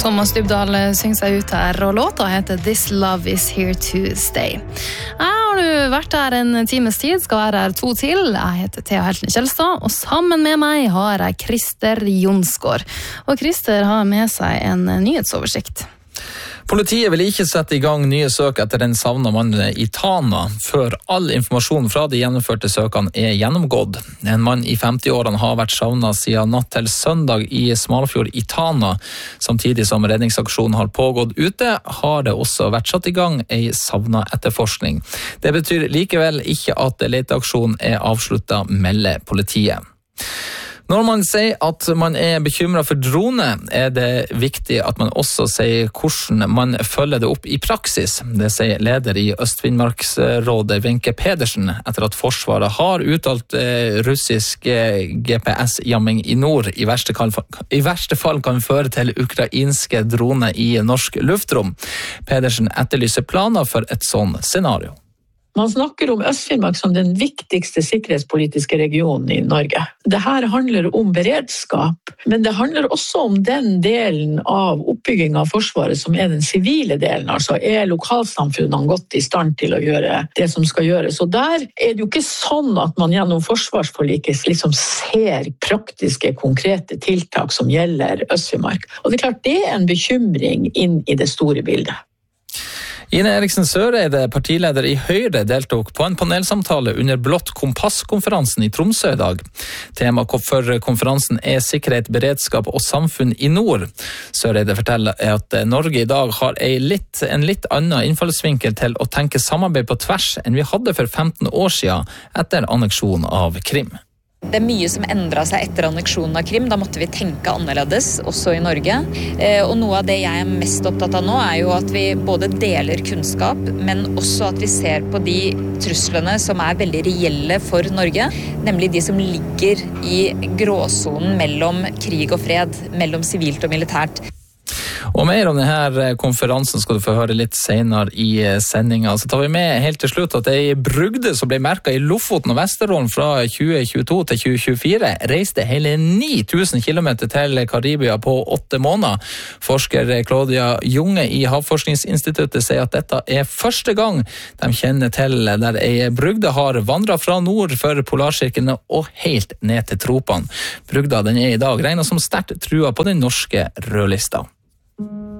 Thomas Dybdahl synger seg ut her, og låta heter This Love Is Here To Stay. Jeg har nå vært her en times tid, skal være her 2 til. Jeg heter Thea Heltene Kjellstad, og sammen med meg har jeg Christer Jonsgaard. Og Christer har med seg en nyhetsoversikt. Politiet vil ikke sette i gang nye søk etter den savna mannen i Tana, før all informasjon fra de gjennomførte søkene er gjennomgått. En mann i 50-årene har vært savna siden natt til søndag i Smalfjord i Tana. Samtidig som redningsaksjonen har pågått ute, har det også vært satt i gang en savna etterforskning. Det betyr likevel ikke at leteaksjonen er avsluttet, melder politiet. Når man sier at man er bekymret for drone, er det viktig at man også sier hvordan man følger det opp i praksis. Det sier leder i Øst-Finnmarksrådet, Wenche Pedersen, etter at Forsvaret har uttalt russisk GPS-jamming i nord i verste fall kan føre til ukrainske droner i norsk luftrom. Pedersen etterlyser planer for et sånt scenario. Man snakker om Øst-Finnmark som den viktigste sikkerhetspolitiske regionen i Norge. Det her handler om beredskap, men det handler også om den delen av oppbyggingen av Forsvaret som er den sivile delen. Altså er lokalsamfunnene godt i stand til å gjøre det som skal gjøres. Og der er det jo ikke sånn at man gjennom forsvarsforliket liksom ser praktiske, konkrete tiltak som gjelder Øst-Finnmark. Og det er klart det er en bekymring inn i det store bildet. Ine Eriksen Søreide, partileder i Høyre, deltok på en panelsamtale under Blått kompass-konferansen i Tromsø i dag. Tema for konferansen er sikkerhet, beredskap og samfunn i nord. Søreide forteller at Norge i dag har en litt annen innfallsvinkel til å tenke samarbeid på tvers enn vi hadde for 15 år siden etter anneksjonen av Krim. Det er mye som endret seg etter anneksjonen av Krim. Da måtte vi tenke annerledes, også i Norge. Og noe av det jeg er mest opptatt av nå er jo at vi både deler kunnskap, men også at vi ser på de truslene som er veldig reelle for Norge, nemlig de som ligger i gråsonen mellom krig og fred, mellom sivilt og militært. Og mer om denne konferansen skal du få høre litt senere i sendingen. Så tar vi med helt til slutt at ei brugde som ble merket i Lofoten og Vesterålen fra 2022 til 2024 reiste hele 9000 kilometer til Karibia på 8 måneder. Forsker Claudia Junge i Havforskningsinstituttet sier at dette er første gang de kjenner til der ei brugde har vandret fra nord for polarsirkelen og helt ned til tropene. Brugda den er i dag regnet som sterkt trua på den norske rødlista.